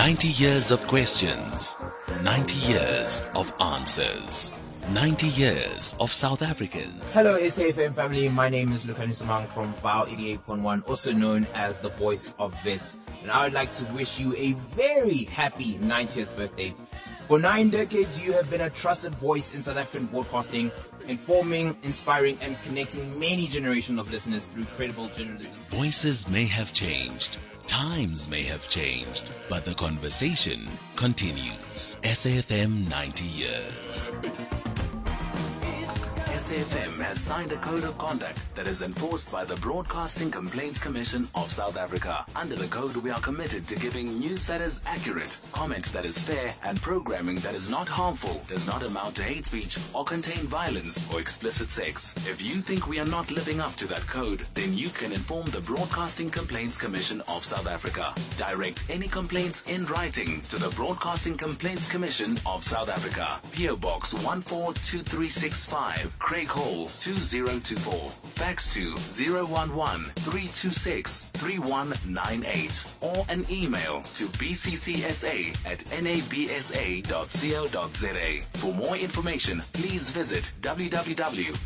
90 years of questions, 90 years of answers, 90 years of South Africans. Hello SAFM family, my name is Lukani Sumang from Val 88.1, also known as the voice of Vets, and I would like to wish you a very happy 90th birthday. For 9 decades, you have been a trusted voice in South African broadcasting, informing, inspiring, and connecting many generations of listeners through credible journalism. Voices may have changed, times may have changed, but the conversation continues. SAFM 90 years. SAFM has signed a code of conduct that is enforced by the Broadcasting Complaints Commission of South Africa. Under the code, we are committed to giving news that is accurate, comment that is fair, and programming that is not harmful, does not amount to hate speech, or contain violence or explicit sex. If you think we are not living up to that code, then you can inform the Broadcasting Complaints Commission of South Africa. Direct any complaints in writing to the Broadcasting Complaints Commission of South Africa. PO Box 142365, Craig Hall 2024. Fax to 011-326-3198 or an email to bccsa@nabsa.co.za. For more information, please visit www.sabc.co.za.